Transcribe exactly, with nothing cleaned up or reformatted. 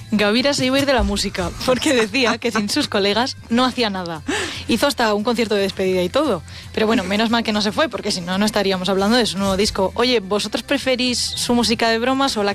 Gavira se iba a ir de la música, porque decía que sin sus colegas no hacía nada. Hizo hasta un concierto de despedida y todo. Pero bueno, menos mal que no se fue, porque si no, no estaríamos hablando de su nuevo disco. Oye, ¿vosotros preferís su música de bromas o la